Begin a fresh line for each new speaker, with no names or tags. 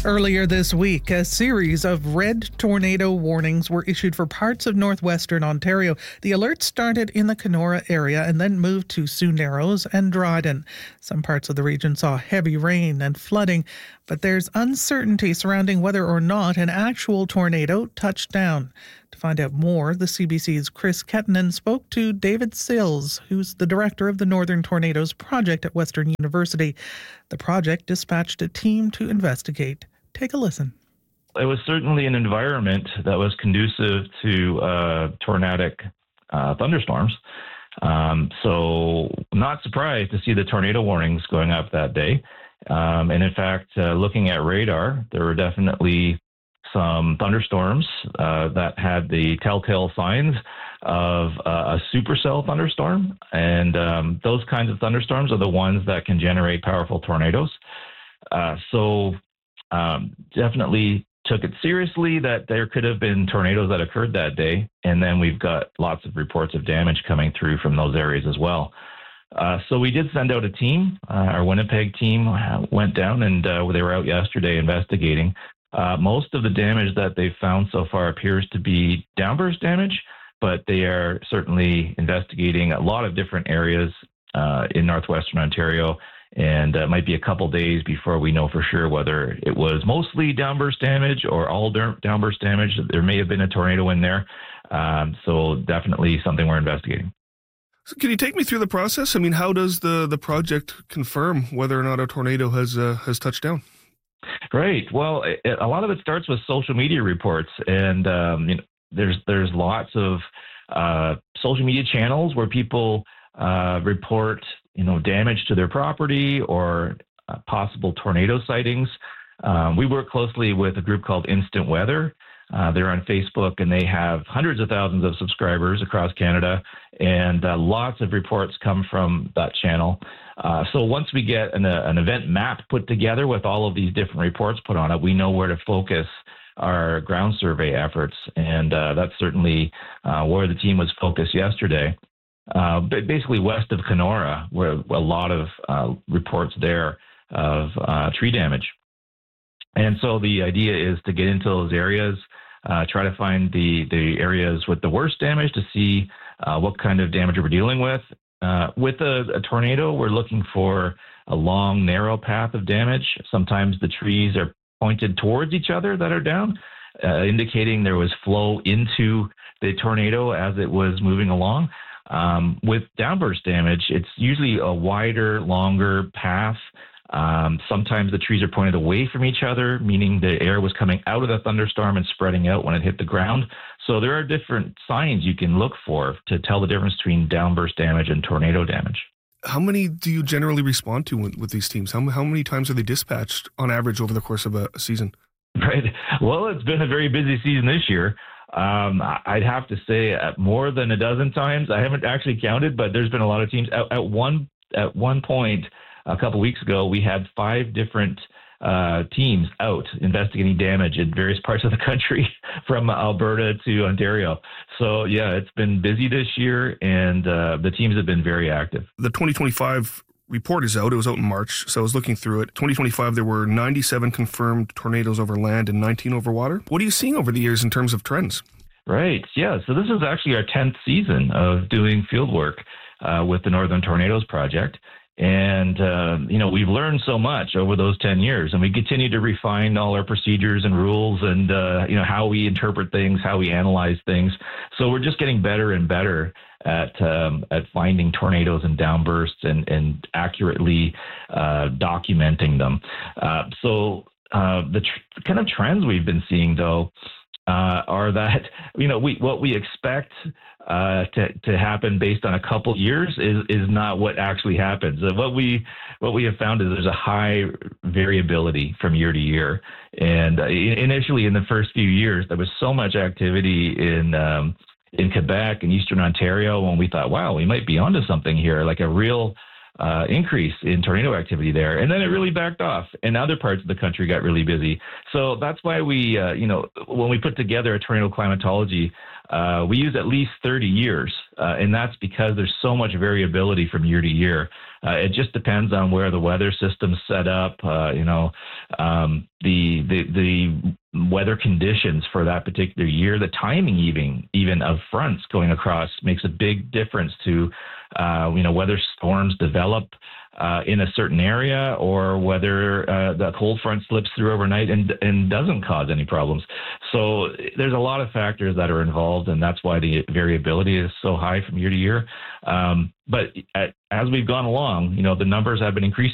Earlier this week, a series of red tornado warnings were issued for parts of northwestern Ontario. The alert started in the Kenora area and then moved to Sioux Narrows and Dryden. Some parts of the region saw heavy rain and flooding, but there's uncertainty surrounding whether or not an actual tornado touched down. To find out more, the CBC's Chris Kettinen spoke to David Sills, who's the director of the Northern Tornadoes Project at Western University. The project dispatched a team to investigate. Take a listen.
It was certainly an environment that was conducive to tornadic thunderstorms. So not surprised to see the tornado warnings going up that day. And in fact, looking at radar, there were definitely some thunderstorms that had the telltale signs of a supercell thunderstorm. And those kinds of thunderstorms are the ones that can generate powerful tornadoes. Definitely took it seriously that there could have been tornadoes that occurred that day. And then we've got lots of reports of damage coming through from those areas as well. So we did send out a team. Our Winnipeg team went down and they were out yesterday investigating. Most of the damage that they've found so far appears to be downburst damage, but they are certainly investigating a lot of different areas in northwestern Ontario. And it might be a couple days before we know for sure whether it was mostly downburst damage or all downburst damage. There may have been a tornado in there. So definitely something we're investigating.
So can you take me through the process? I mean, how does the project confirm whether or not a tornado has touched down?
Right. Well, a lot of it starts with social media reports. And there's lots of social media channels where people report damage to their property or possible tornado sightings. We work closely with a group called Instant Weather. They're on Facebook and they have hundreds of thousands of subscribers across Canada, and lots of reports come from that channel. So once we get an event map put together with all of these different reports put on it, we know where to focus our ground survey efforts. And that's certainly where the team was focused yesterday. But basically west of Kenora, where a lot of reports there of tree damage. And so the idea is to get into those areas, try to find the areas with the worst damage to see what kind of damage we're dealing with. With a tornado, we're looking for a long, narrow path of damage. Sometimes the trees are pointed towards each other that are down, indicating there was flow into the tornado as it was moving along. With downburst damage, it's usually a wider, longer path. Sometimes the trees are pointed away from each other, meaning the air was coming out of the thunderstorm and spreading out when it hit the ground. So there are different signs you can look for to tell the difference between downburst damage and tornado damage.
How many do you generally respond to with these teams? How many times are they dispatched on average over the course of a season?
Right. Well, it's been a very busy season this year. I'd have to say more than a dozen times. I haven't actually counted, but there's been a lot of teams. At one point, a couple weeks ago, we had 5 different teams out investigating damage in various parts of the country, from Alberta to Ontario. So, yeah, it's been busy this year, and the teams have been very active.
The 2025 report is out. It was out in March, so I was looking through it. 2025, there were 97 confirmed tornadoes over land and 19 over water. What are you seeing over the years in terms of trends?
Right. Yeah. So this is actually our 10th season of doing field work with the Northern Tornadoes Project. And, we've learned so much over those 10 years, and we continue to refine all our procedures and rules and, how we interpret things, how we analyze things. So we're just getting better and better at finding tornadoes and downbursts and accurately documenting them. So the kind of trends we've been seeing, though, are that, what we expect to happen based on a couple years is not what actually happens. What we have found is there's a high variability from year to year. And initially in the first few years, there was so much activity in Quebec and Eastern Ontario when we thought, wow, we might be onto something here, like a real increase in tornado activity there. And then it really backed off, and other parts of the country got really busy. So that's why we, when we put together a tornado climatology we use at least 30 years. And that's because there's so much variability from year to year. It just depends on where the weather system's set up, the weather conditions for that particular year, the timing even of fronts going across makes a big difference to, whether storms develop in a certain area or whether the cold front slips through overnight and doesn't cause any problems. So there's a lot of factors that are involved, and that's why the variability is so high from year to year. But as we've gone along, the numbers have been increasing.